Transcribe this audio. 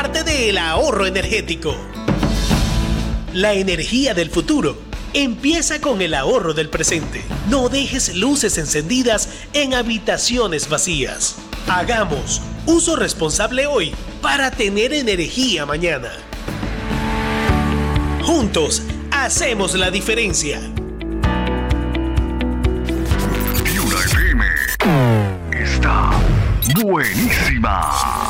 parte del ahorro energético. La energía del futuro empieza con el ahorro del presente. No dejes luces encendidas en habitaciones vacías. Hagamos uso responsable hoy para tener energía mañana. Juntos hacemos la diferencia. Está buenísima.